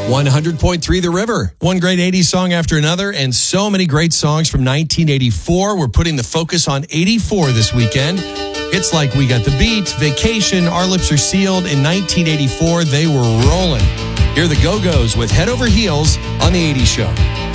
100.3 The River. One great 80s song after another, and so many great songs from 1984. We're putting the focus on 84 this weekend. It's like We Got the Beat, Vacation, Our Lips Are Sealed. In 1984, they were rolling. Here are the Go-Go's with Head Over Heels on The 80s Show.